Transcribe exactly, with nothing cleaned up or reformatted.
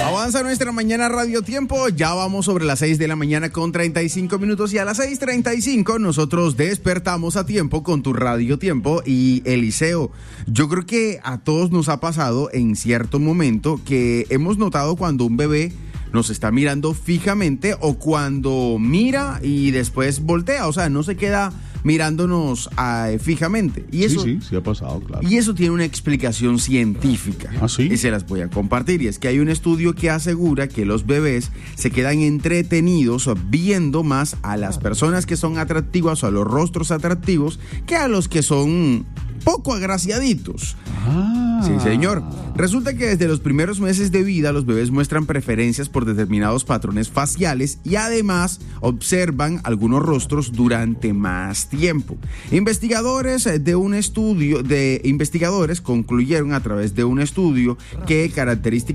Avanza nuestra mañana Radio Tiempo, ya vamos sobre las seis de la mañana con treinta y cinco minutos y a las seis treinta y cinco nosotros despertamos a tiempo con tu Radio Tiempo. Y Eliseo, yo creo que a todos nos ha pasado en cierto momento que hemos notado cuando un bebé nos está mirando fijamente o cuando mira y después voltea, o sea, no se queda mirándonos uh, fijamente. Y eso, sí, sí, sí ha pasado, claro. Y eso tiene una explicación científica. ¿Ah, sí? Y se las voy a compartir. Y es que hay un estudio que asegura que los bebés se quedan entretenidos viendo más a las personas que son atractivas o a los rostros atractivos que a los que son poco agraciaditos. Ah. Sí, señor. Resulta que desde los primeros meses de vida los bebés muestran preferencias por determinados patrones faciales y además observan algunos rostros durante más tiempo. Investigadores de un estudio de investigadores concluyeron a través de un estudio que características